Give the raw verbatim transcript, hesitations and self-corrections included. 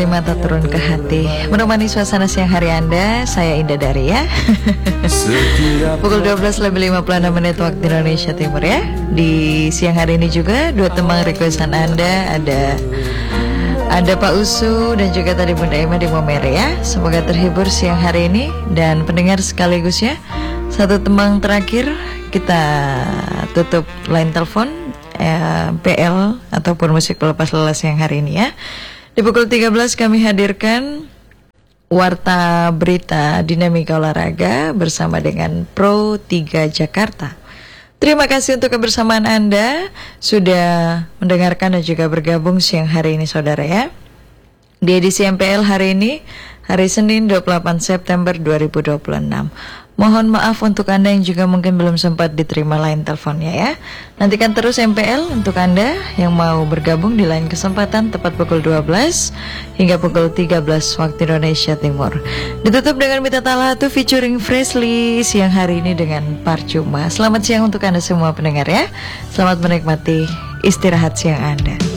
Mata turun ke hati, menemani suasana siang hari Anda. Saya Indah Dari ya. Pukul dua belas lebih lima puluh enam menit waktu Indonesia Timur ya. Di siang hari ini juga dua teman requestan Anda, ada Ada Pak Usu dan juga tadi Bunda Emma di Momere ya. Semoga terhibur siang hari ini. Dan pendengar sekaligus ya, satu temang terakhir kita tutup line telepon eh, P L ataupun musik pelepas lelah siang hari ini ya. Di pukul tiga belas kami hadirkan Warta Berita Dinamika Olahraga bersama dengan Pro tiga Jakarta. Terima kasih untuk kebersamaan Anda sudah mendengarkan dan juga bergabung siang hari ini saudara ya. Di edisi M P L hari ini, hari Senin dua puluh delapan September dua ribu dua puluh enam. Mohon maaf untuk Anda yang juga mungkin belum sempat diterima line teleponnya ya. Nantikan terus M P L untuk Anda yang mau bergabung di line kesempatan tepat pukul dua belas hingga pukul tiga belas waktu Indonesia Timur. Ditutup dengan Mita Talhatu featuring Freshly siang hari ini dengan Parcuma. Selamat siang untuk Anda semua pendengar ya. Selamat menikmati istirahat siang Anda.